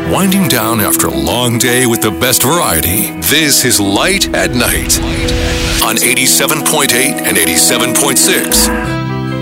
Winding down after a long day with the best variety. This is Light at Night on 87.8 and 87.6.